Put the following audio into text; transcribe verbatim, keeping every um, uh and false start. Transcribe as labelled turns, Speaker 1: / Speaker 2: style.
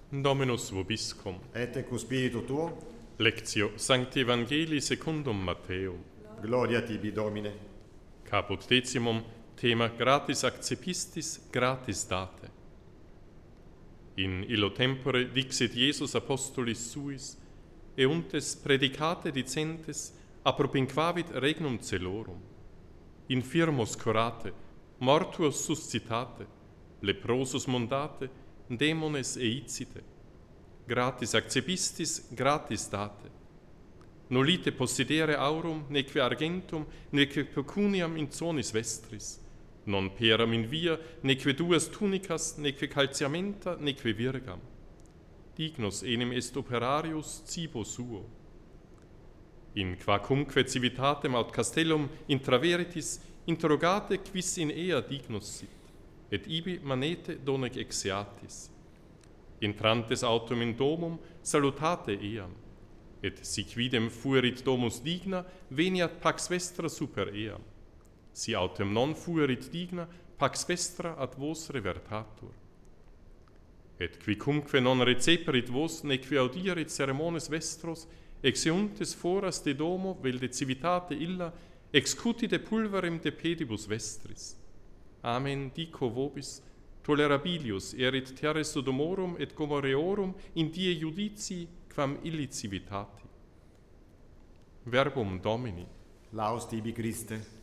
Speaker 1: Dominus vobiscum.
Speaker 2: Et cum spiritu tuo,
Speaker 1: Lectio Sancti Evangelii secundum Matteum.
Speaker 2: gloria tibi Domine.
Speaker 1: Caput decimum, thema gratis accepistis, gratis date. In illo tempore dixit Iesus apostolis suis, euntes predicate dicentes, appropinquavit regnum celorum. Infirmos curate, mortuos suscitate, leprosus mundate, demones eicite. Gratis accepistis, gratis date. Nolite possidere aurum, neque argentum, neque pecuniam in zonis vestris. Non peram in via, neque duas tunicas, neque calciamenta, neque virgam. Dignus enim est operarius cibo suo. In quacumque civitatem aut castellum intraveritis, interrogate quis in ea dignus sit, et ibi manete donec exeatis. Intrantes autum in domum, salutate eam, et si quidem fuerit domus digna, veniat pax vestra super eam. Si autem non fuerit digna, pax vestra ad vos revertatur. Et quicumque non receperit vos, neque audierit ceremones vestros, ex euntes foras de domo, vel de civitate illa, excutite pulverem de pedibus vestris. Amen, dico vobis, tolerabilius erit terre Sodomorum et Gomorreorum in die judici quam illi civitati. Verbum Domini.
Speaker 2: Laus tibi Christe.